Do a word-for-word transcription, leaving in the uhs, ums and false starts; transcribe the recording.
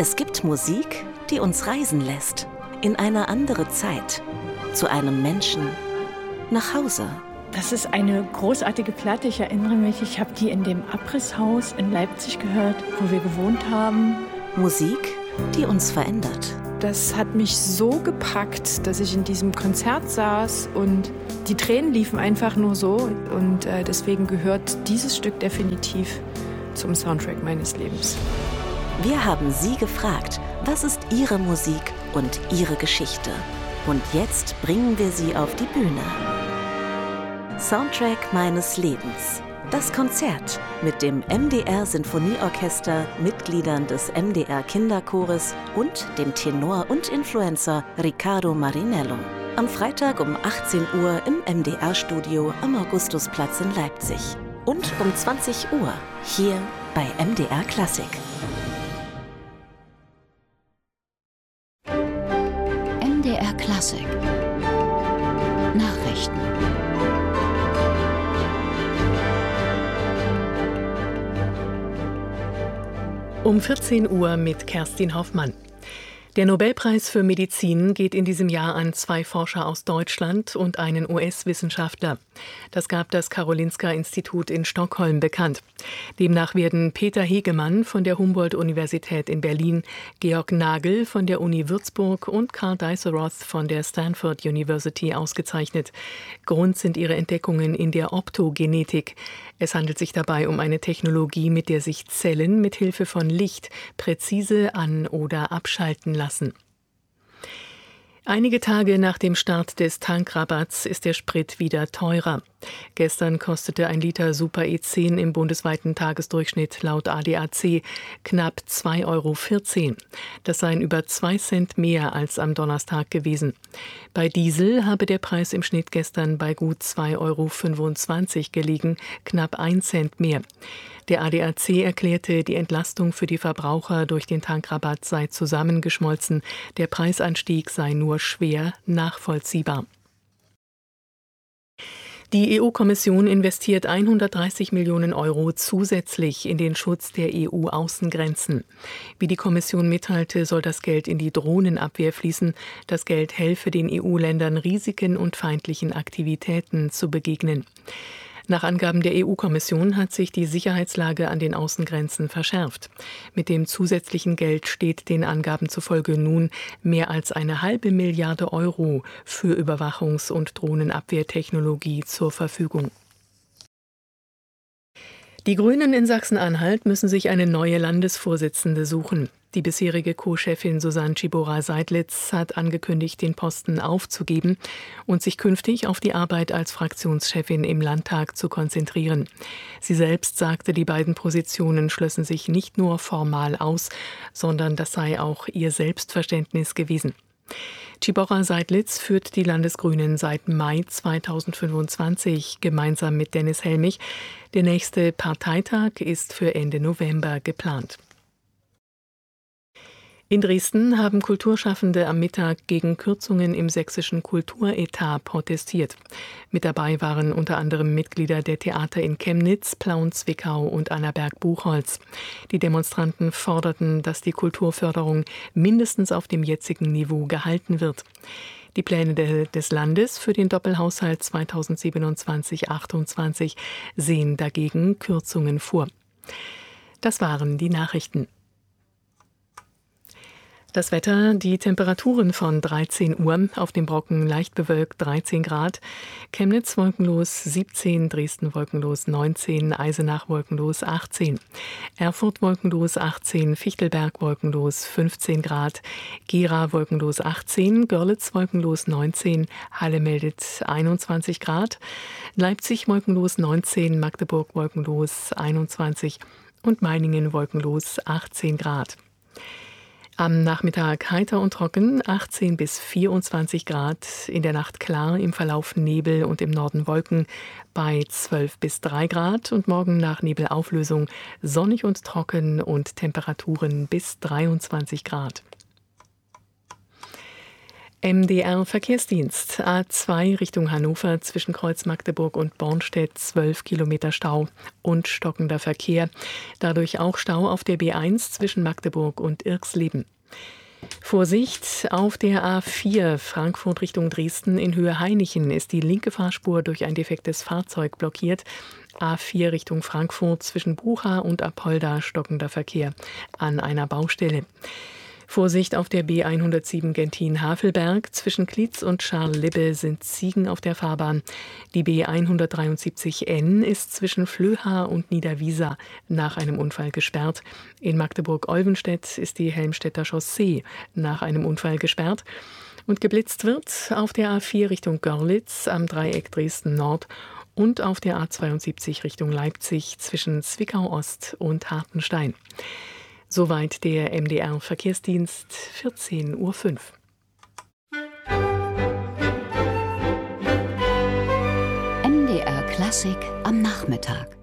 Es gibt Musik, die uns reisen lässt. In eine andere Zeit. Zu einem Menschen. Nach Hause. Das ist eine großartige Platte. Ich erinnere mich, ich habe die in dem Abrisshaus in Leipzig gehört, wo wir gewohnt haben. Musik, die uns verändert. Das hat mich so gepackt, dass ich in diesem Konzert saß und die Tränen liefen einfach nur so. Und äh, deswegen gehört dieses Stück definitiv zum Soundtrack meines Lebens. Wir haben Sie gefragt, was ist Ihre Musik und Ihre Geschichte? Und jetzt bringen wir Sie auf die Bühne. Soundtrack meines Lebens. Das Konzert mit dem M D R Sinfonieorchester, Mitgliedern des M D R Kinderchores und dem Tenor und Influencer Riccardo Marinello. Am Freitag um achtzehn Uhr im M D R-Studio am Augustusplatz in Leipzig. Und um zwanzig Uhr hier bei M D R Klassik. M D R Klassik. Nachrichten. Um vierzehn Uhr mit Kerstin Hoffmann. Der Nobelpreis für Medizin geht in diesem Jahr an zwei Forscher aus Deutschland und einen U S-Wissenschaftler. Das gab das Karolinska-Institut in Stockholm bekannt. Demnach werden Peter Hegemann von der Humboldt-Universität in Berlin, Georg Nagel von der Uni Würzburg und Karl Dies-Roth von der Stanford University ausgezeichnet. Grund sind ihre Entdeckungen in der Optogenetik. Es handelt sich dabei um eine Technologie, mit der sich Zellen mit Hilfe von Licht präzise an- oder abschalten lassen. Einige Tage nach dem Start des Tankrabatts ist der Sprit wieder teurer. Gestern kostete ein Liter Super E zehn im bundesweiten Tagesdurchschnitt laut A D A C knapp zwei Euro vierzehn. Das seien über zwei Cent mehr als am Donnerstag gewesen. Bei Diesel habe der Preis im Schnitt gestern bei gut zwei Euro fünfundzwanzig gelegen, knapp ein Cent mehr. Der A D A C erklärte, die Entlastung für die Verbraucher durch den Tankrabatt sei zusammengeschmolzen. Der Preisanstieg sei nur schwer nachvollziehbar. Die E U-Kommission investiert hundertdreißig Millionen Euro zusätzlich in den Schutz der E U-Außengrenzen. Wie die Kommission mitteilte, soll das Geld in die Drohnenabwehr fließen. Das Geld helfe den E U-Ländern, Risiken und feindlichen Aktivitäten zu begegnen. Nach Angaben der E U-Kommission hat sich die Sicherheitslage an den Außengrenzen verschärft. Mit dem zusätzlichen Geld steht den Angaben zufolge nun mehr als eine halbe Milliarde Euro für Überwachungs- und Drohnenabwehrtechnologie zur Verfügung. Die Grünen in Sachsen-Anhalt müssen sich eine neue Landesvorsitzende suchen. Die bisherige Co-Chefin Susanne Tschiboura-Seidlitz hat angekündigt, den Posten aufzugeben und sich künftig auf die Arbeit als Fraktionschefin im Landtag zu konzentrieren. Sie selbst sagte, die beiden Positionen schlössen sich nicht nur formal aus, sondern das sei auch ihr Selbstverständnis gewesen. Tschiboura-Seidlitz führt die Landesgrünen seit Mai zweitausendfünfundzwanzig gemeinsam mit Dennis Helmich. Der nächste Parteitag ist für Ende November geplant. In Dresden haben Kulturschaffende am Mittag gegen Kürzungen im sächsischen Kulturetat protestiert. Mit dabei waren unter anderem Mitglieder der Theater in Chemnitz, Plauen, Zwickau und Annaberg-Buchholz. Die Demonstranten forderten, dass die Kulturförderung mindestens auf dem jetzigen Niveau gehalten wird. Die Pläne de- des Landes für den Doppelhaushalt zweitausendsiebenundzwanzig achtundzwanzig sehen dagegen Kürzungen vor. Das waren die Nachrichten. Das Wetter, die Temperaturen von dreizehn Uhr, auf dem Brocken leicht bewölkt dreizehn Grad, Chemnitz wolkenlos siebzehn, Dresden wolkenlos neunzehn, Eisenach wolkenlos achtzehn, Erfurt wolkenlos achtzehn, Fichtelberg wolkenlos fünfzehn Grad, Gera wolkenlos achtzehn, Görlitz wolkenlos neunzehn, Halle meldet einundzwanzig Grad, Leipzig wolkenlos neunzehn, Magdeburg wolkenlos einundzwanzig und Meiningen wolkenlos achtzehn Grad. Am Nachmittag heiter und trocken, achtzehn bis vierundzwanzig Grad, in der Nacht klar, im Verlauf Nebel und im Norden Wolken bei zwölf bis drei Grad und morgen nach Nebelauflösung sonnig und trocken und Temperaturen bis dreiundzwanzig Grad. M D R-Verkehrsdienst. A zwei Richtung Hannover zwischen Kreuz Magdeburg und Bornstedt zwölf Kilometer Stau und stockender Verkehr. Dadurch auch Stau auf der B eins zwischen Magdeburg und Irxleben. Vorsicht, auf der A vier Frankfurt Richtung Dresden in Höhe Hainichen ist die linke Fahrspur durch ein defektes Fahrzeug blockiert. A vier Richtung Frankfurt zwischen Bucha und Apolda stockender Verkehr an einer Baustelle. Vorsicht, auf der B hundertsieben Gentin-Havelberg zwischen Klietz und Scharlibbe sind Ziegen auf der Fahrbahn. Die B hundertdreiundsiebzig N ist zwischen Flöha und Niederwiesa nach einem Unfall gesperrt. In Magdeburg-Olvenstedt ist die Helmstedter Chaussee nach einem Unfall gesperrt. Und geblitzt wird auf der A vier Richtung Görlitz am Dreieck Dresden-Nord und auf der A zweiundsiebzig Richtung Leipzig zwischen Zwickau-Ost und Hartenstein. Soweit der M D R-Verkehrsdienst, vierzehn Uhr fünf. M D R Klassik am Nachmittag.